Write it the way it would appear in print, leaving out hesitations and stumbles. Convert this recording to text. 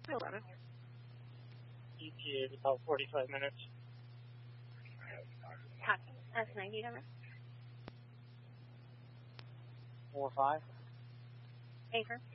11. ETA is about 45 minutes. Copy. S90 number. 4-5. Affirm.